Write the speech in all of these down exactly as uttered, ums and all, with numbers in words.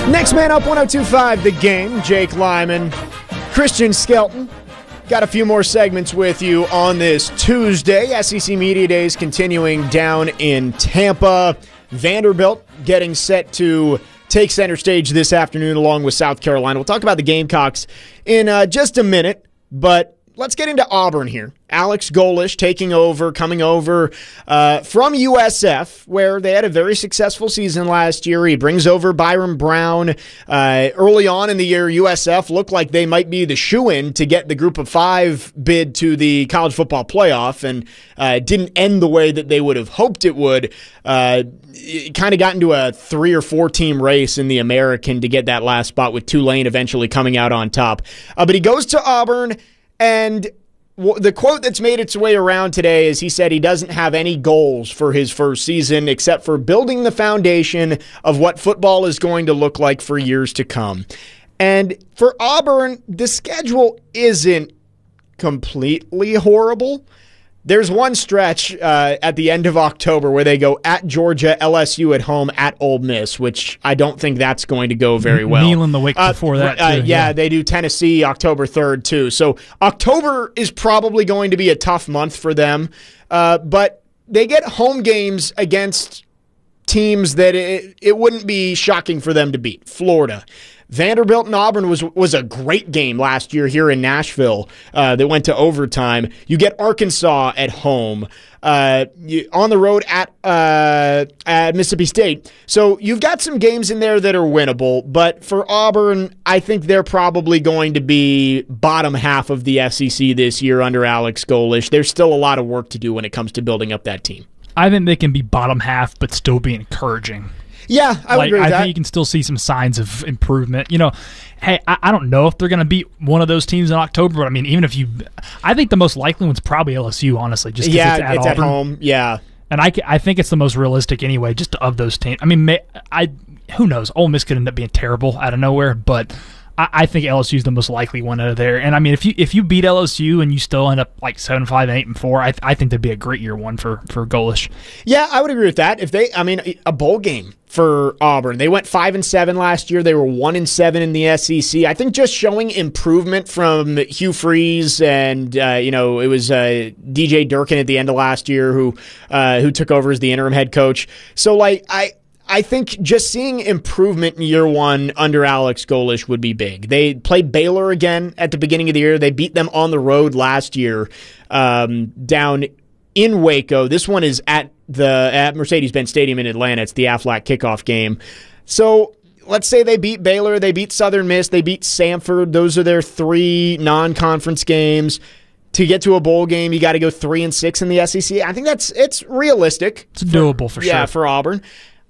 Next man up, one oh two point five The Game. Jake Lyman, Christian Skelton. Got a few more segments with you on this Tuesday. S E C Media Days continuing down in Tampa. Vanderbilt getting set to take center stage this afternoon along with South Carolina. We'll talk about the Gamecocks in uh, just a minute, but let's get into Auburn here. Alex Golesh taking over, coming over uh, from U S F, where they had a very successful season last year. He brings over Byron Brown. Uh, early on in the year, U S F looked like they might be the shoo-in to get the Group of Five bid to the college football playoff, and uh, it didn't end the way that they would have hoped it would. Uh, it kind of got into a three or four team race in the American to get that last spot, with Tulane eventually coming out on top. Uh, but he goes to Auburn, and the quote that's made its way around today is he said he doesn't have any goals for his first season except for building the foundation of what football is going to look like for years to come. And for Auburn, the schedule isn't completely horrible. There's one stretch uh, at the end of October where they go at Georgia, L S U at home, at Ole Miss, which I don't think that's going to go very well. Neyland the week uh, before that, too. Uh, yeah, yeah, they do Tennessee October third, too. So October is probably going to be a tough month for them. Uh, but they get home games against teams that it, it wouldn't be shocking for them to beat. Florida. Vanderbilt and Auburn was was a great game last year here in Nashville uh, that went to overtime. You get Arkansas at home, uh, you, on the road at uh, at Mississippi State. So you've got some games in there that are winnable, but for Auburn, I think they're probably going to be bottom half of the S E C this year under Alex Golesh. There's still a lot of work to do when it comes to building up that team. I think they can be bottom half, but still be encouraging. Yeah, I would like, agree with I that. think you can still see some signs of improvement. You know, hey, I, I don't know if they're going to beat one of those teams in October, but I mean, even if you, I think the most likely one's probably L S U, honestly, just because yeah, it's at it's Auburn. at home. Yeah, and I, I think it's the most realistic anyway, just of those teams. I mean, may, I who knows? Ole Miss could end up being terrible out of nowhere, but I, I think L S U is the most likely one out of there. And I mean, if you if you beat L S U and you still end up like seven, five, and eight, and four, I I think that'd be a great year one for for Golesh. Yeah, I would agree with that. If they, I mean, a bowl game for Auburn. They went five and seven last year. They were one and seven in the S E C. I think just showing improvement from Hugh Freeze and uh, you know it was uh, D J Durkin at the end of last year who uh, who took over as the interim head coach. So like I. I think just seeing improvement in year one under Alex Golesh would be big. They played Baylor again at the beginning of the year. They beat them on the road last year um, down in Waco. This one is at the at Mercedes-Benz Stadium in Atlanta. It's the Aflac kickoff game. So let's say they beat Baylor, they beat Southern Miss, they beat Samford. Those are their three non-conference games. To get to a bowl game, you got to go three and six in the S E C. I think that's it's realistic. It's doable for, for yeah, sure. for Auburn.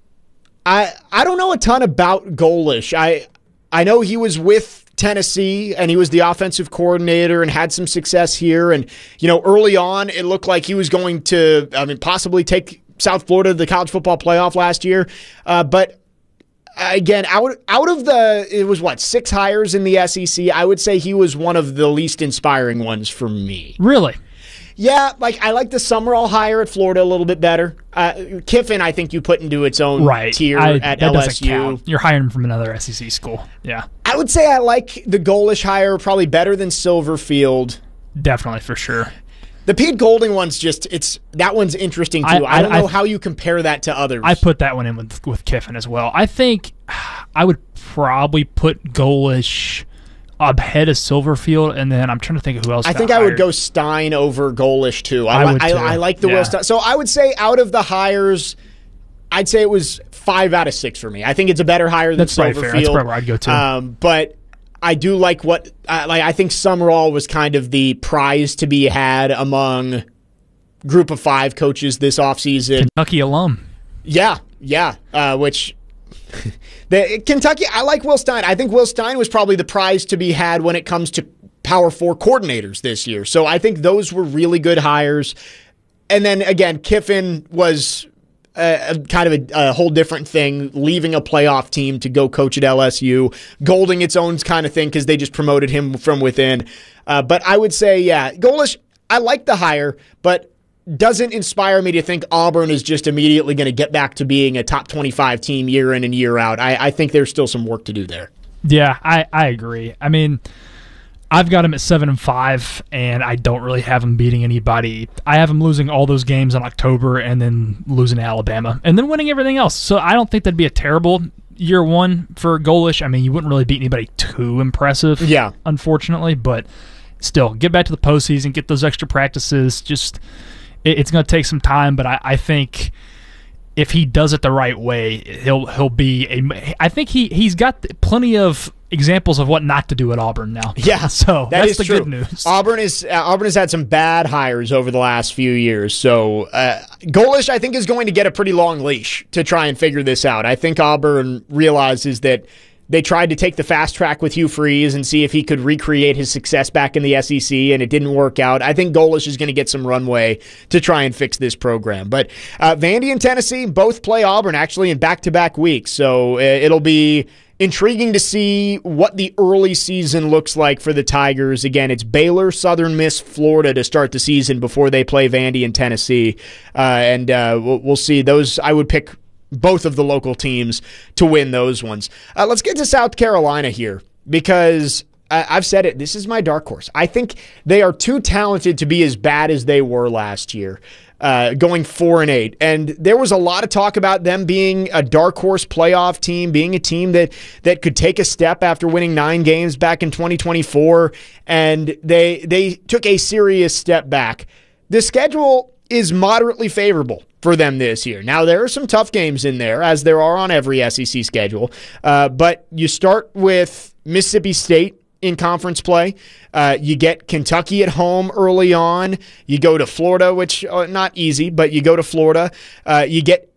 I I don't know a ton about Golesh. I I know he was with Tennessee and he was the offensive coordinator and had some success here. And you know, early on, it looked like he was going to, I mean, possibly take South Florida to the college football playoff last year. Uh, but again, out out of the it was what six hires in the S E C. I would say he was one of the least inspiring ones for me. Really. Yeah, like I like the Summerall hire at Florida a little bit better. Uh, Kiffin, I think you put into its own right. tier I, at that L S U. Doesn't count. You're hiring him from another S E C school. Yeah, I would say I like the Golesh hire probably better than Silverfield. Definitely, for sure. The Pete Golding one's just it's that one's interesting too. I, I, I don't know I, how you compare that to others. I put that one in with with Kiffin as well. I think I would probably put Golesh ahead of Silverfield, and then I'm trying to think of who else. I think hired. I would go Stein over Golesh too. I, I would I, too. I, I like the yeah. Will Stein. So I would say out of the hires, I'd say it was five out of six for me. I think it's a better hire than That's Silverfield. Fair. That's probably where I'd go too. Um, but I do like what uh, like. I think Summerall was kind of the prize to be had among group of five coaches this offseason. Kentucky alum. Yeah, yeah. Uh, which. the Kentucky, I like Will Stein. I think Will Stein was probably the prize to be had when it comes to Power Four coordinators this year. So I think those were really good hires. And then again, Kiffin was a, a kind of a, a whole different thing, leaving a playoff team to go coach at L S U. Golding its own kind of thing because they just promoted him from within. Uh, but I would say, yeah, Golesh, I like the hire, but doesn't inspire me to think Auburn is just immediately going to get back to being a top twenty-five team year in and year out. I, I think there's still some work to do there. Yeah, I, I agree. I mean, I've got them at seven and five, and I don't really have them beating anybody. I have them losing all those games in October and then losing to Alabama and then winning everything else. So I don't think that'd be a terrible year one for Golesh. I mean, you wouldn't really beat anybody too impressive, yeah, unfortunately, but still, get back to the postseason, get those extra practices. Just it, it's going to take some time, but I, I think if he does it the right way, he'll he'll be a. I think he he's got plenty of examples of what not to do at Auburn now. Yeah, so that that's is the true. good news. Auburn is uh, Auburn has had some bad hires over the last few years, so uh, Golesh I think is going to get a pretty long leash to try and figure this out. I think Auburn realizes that they tried to take the fast track with Hugh Freeze and see if he could recreate his success back in the S E C, and it didn't work out. I think Golesh is going to get some runway to try and fix this program. But uh, Vandy and Tennessee both play Auburn actually in back-to-back weeks, so uh, it'll be intriguing to see what the early season looks like for the Tigers. Again, it's Baylor, Southern Miss, Florida to start the season before they play Vandy and Tennessee, uh, and uh, we'll, we'll see. Those I would pick both of the local teams to win those ones. Uh, let's get to South Carolina here because uh, I've said it. This is my dark horse. I think they are too talented to be as bad as they were last year, uh, going four and eight. And there was a lot of talk about them being a dark horse playoff team, being a team that that could take a step after winning nine games back in twenty twenty-four, and they they took a serious step back. The schedule is moderately favorable for them this year. Now, there are some tough games in there, as there are on every S E C schedule, uh, but you start with Mississippi State in conference play. Uh, you get Kentucky at home early on. You go to Florida, which uh, not easy, but you go to Florida. Uh, you get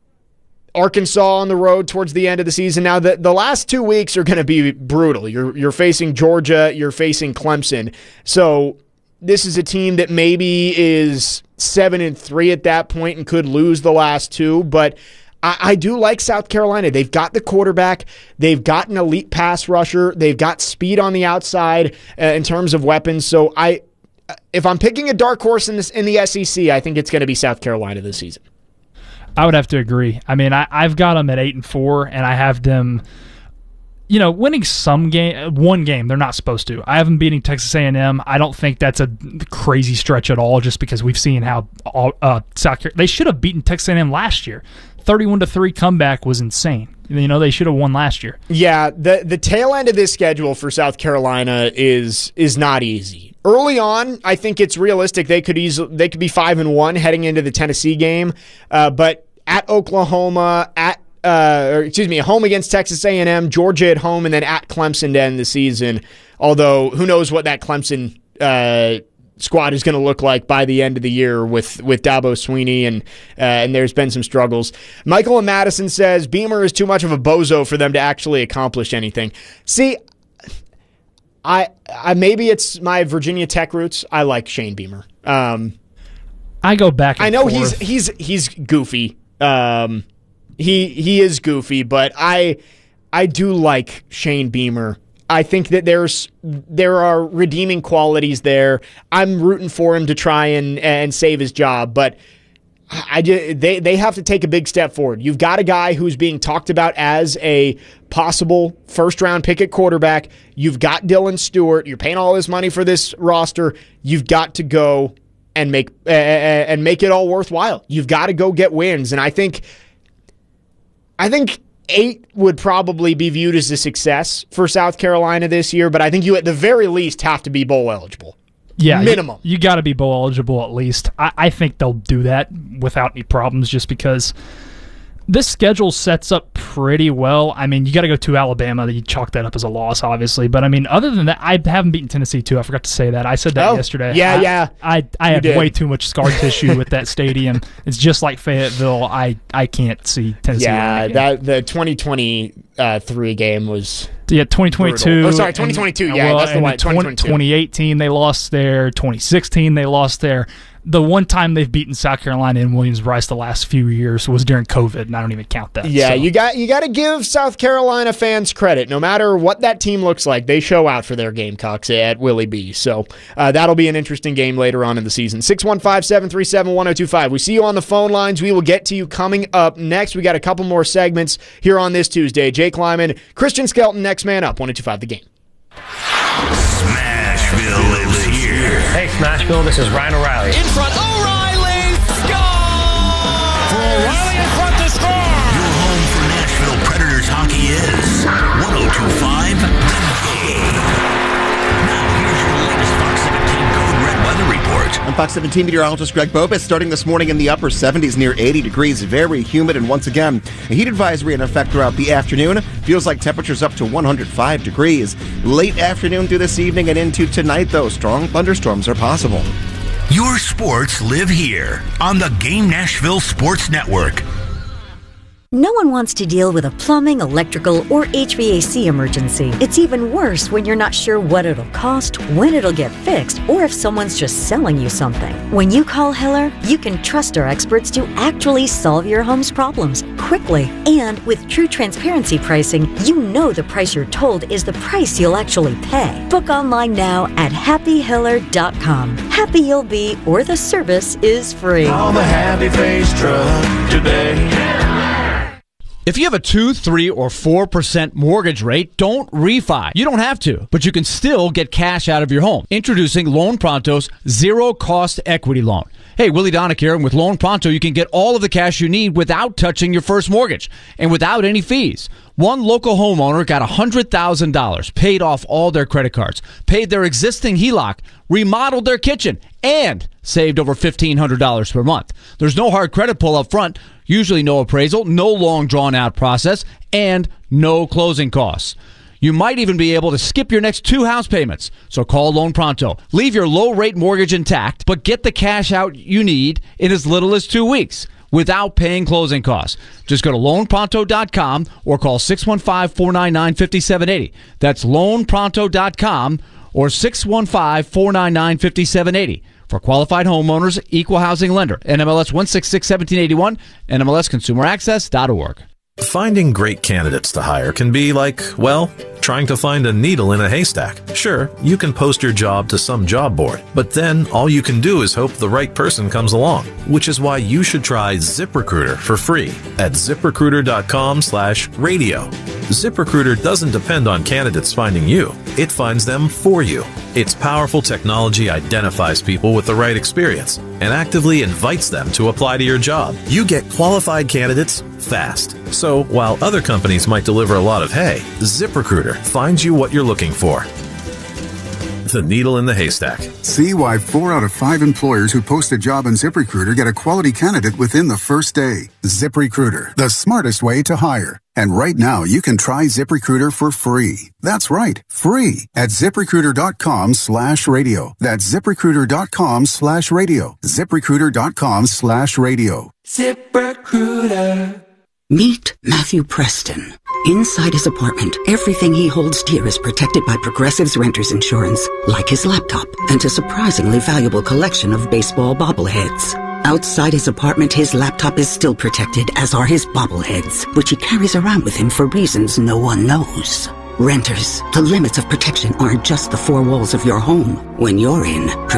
Arkansas on the road towards the end of the season. Now, the, the last two weeks are going to be brutal. You're you're facing Georgia, you're facing Clemson. So this is a team that maybe is seven and three at that point and could lose the last two, but I, I do like South Carolina. They've got the quarterback, they've got an elite pass rusher, they've got speed on the outside uh, in terms of weapons. So I, if I'm picking a dark horse in this in the S E C, I think it's going to be South Carolina this season. I would have to agree. I mean, I, I've got them at eight and four, and I have them, you know, winning some game, one game. They're not supposed to. I have them beating Texas A and M. I don't think that's a crazy stretch at all, just because we've seen how uh, South Carolina, they should have beaten Texas A and M last year. thirty-one to three comeback was insane. You know, they should have won last year. Yeah, the the tail end of this schedule for South Carolina is is not easy. Early on, I think it's realistic they could easily they could be five and one heading into the Tennessee game, uh, but at Oklahoma, at uh, or excuse me, home against Texas A and M, Georgia at home, and then at Clemson to end the season. Although who knows what that Clemson uh, squad is going to look like by the end of the year with with Dabo Swinney, and uh, and there's been some struggles. Michael and Madison says Beamer is too much of a bozo for them to actually accomplish anything. See, I, I maybe it's my Virginia Tech roots. I like Shane Beamer. Um, I go back and I know forth. he's he's he's goofy. Um, he he is goofy, but I I do like Shane Beamer. I think that there's there are redeeming qualities there. I'm rooting for him to try and and save his job, but I just, they they have to take a big step forward. You've got a guy who's being talked about as a possible first round pick at quarterback. You've got Dylan Stewart. You're paying all this money for this roster. You've got to go and make uh, and make it all worthwhile. You've got to go get wins, and I think I think. Eight would probably be viewed as a success for South Carolina this year, but I think you at the very least have to be bowl eligible. Yeah, minimum. You, you got to be bowl eligible at least. I, I think they'll do that without any problems, just because this schedule sets up pretty well. I mean, you got to go to Alabama. You chalk that up as a loss, obviously. But, I mean, other than that, I haven't beaten Tennessee, too. I forgot to say that. I said that oh, yesterday. Yeah, I, yeah. I, I have did. way too much scar tissue with that stadium. It's just like Fayetteville. I, I can't see Tennessee. Yeah, that the twenty twenty-three game was yeah, twenty twenty-two. Brutal. Oh, sorry, twenty twenty-two. And, yeah, well, that's the one. twenty eighteen, they lost there. twenty sixteen, they lost there. the one time they've beaten South Carolina in Williams-Brice the last few years was during COVID, and I don't even count that. Yeah, so. you got you got to give South Carolina fans credit. No matter what that team looks like, they show out for their Gamecocks at Willie B. So uh, that'll be an interesting game later on in the season. six one five, seven three seven, one oh two five. We see you on the phone lines. We will get to you coming up next. We got a couple more segments here on this Tuesday. Jake Lyman, Christian Skelton, next man up. one oh two five The Game. Smashville lives here. Hey, Smashville, this is Ryan O'Reilly. In front, O'Reilly, score! For O'Reilly in front to score! Your home for Nashville Predators hockey is one oh two five The Game. Now, here's your latest Fox seventeen Code Red weather report. I'm Fox seventeen meteorologist Greg Bobus. Starting this morning in the upper seventies, near eighty degrees, very humid, and once again, a heat advisory in effect throughout the afternoon. Feels like temperatures up to one hundred five degrees. Late afternoon through this evening and into tonight, though, strong thunderstorms are possible. Your sports live here on the Game Nashville Sports Network. No one wants to deal with a plumbing, electrical, or H V A C emergency. It's even worse when you're not sure what it'll cost, when it'll get fixed, or if someone's just selling you something. When you call Hiller, you can trust our experts to actually solve your home's problems quickly. And with true transparency pricing, you know the price you're told is the price you'll actually pay. Book online now at happy hiller dot com. Happy you'll be, or the service is free. Call the Happy Face Truck today. If you have a two, three, or four percent mortgage rate, don't refi. You don't have to, but you can still get cash out of your home. Introducing Loan Pronto's zero-cost equity loan. Hey, Willie Donick here, and with Loan Pronto, you can get all of the cash you need without touching your first mortgage and without any fees. One local homeowner got one hundred thousand dollars, paid off all their credit cards, paid their existing H E L O C, remodeled their kitchen, and saved over fifteen hundred dollars per month. There's no hard credit pull up front, usually no appraisal, no long drawn-out process, and no closing costs. You might even be able to skip your next two house payments. So call Loan Pronto. Leave your low-rate mortgage intact, but get the cash out you need in as little as two weeks without paying closing costs. Just go to loan pronto dot com or call six one five, four nine nine, five seven eight zero. That's loan pronto dot com or six one five, four nine nine, five seven eight zero. For qualified homeowners, equal housing lender. N M L S one six six, one seven eight one, N M L S consumer access dot org. Finding great candidates to hire can be like, well, trying to find a needle in a haystack. Sure, you can post your job to some job board, but then all you can do is hope the right person comes along, which is why you should try ZipRecruiter for free at zip recruiter dot com slash radio. ZipRecruiter doesn't depend on candidates finding you. It finds them for you. Its powerful technology identifies people with the right experience and actively invites them to apply to your job. You get qualified candidates fast. So while other companies might deliver a lot of hay, ZipRecruiter finds you what you're looking for. The needle in the haystack. See why four out of five employers who post a job on ZipRecruiter get a quality candidate within the first day. ZipRecruiter, the smartest way to hire. And right now, you can try ZipRecruiter for free. That's right, free at zip recruiter dot com slash radio. That's zip recruiter dot com slash radio. zip recruiter dot com slash radio. ZipRecruiter. Meet Matthew Preston. Inside his apartment, everything he holds dear is protected by Progressive's Renter's Insurance, like his laptop and a surprisingly valuable collection of baseball bobbleheads. Outside his apartment, his laptop is still protected, as are his bobbleheads, which he carries around with him for reasons no one knows. Renters, the limits of protection aren't just the four walls of your home. When you're in